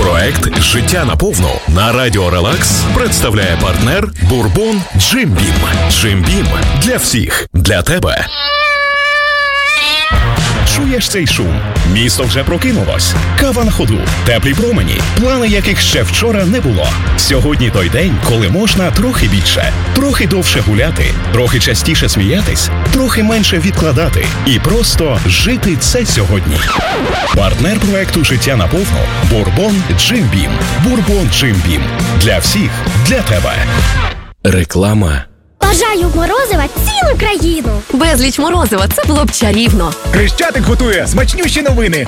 Проект «Життя наповну» на Радіо Релакс представляє партнер Бурбон Джим Бім. Джим Бім для всіх, для тебе. Чуєш цей шум? Місто вже прокинулось. Кава на ходу, теплі промені, плани яких ще вчора не було. Сьогодні той день, коли можна трохи більше, трохи довше гуляти, трохи частіше сміятись, трохи менше відкладати і просто жити це сьогодні. Партнер проекту «Життя наповну» Бурбон Джим Бім. Бурбон Джим Бім. Для всіх, для тебе. Реклама. Бажаю морозива цілу країну. Безліч морозива, це було б чарівно. Хрещатик готує смачнющі новини.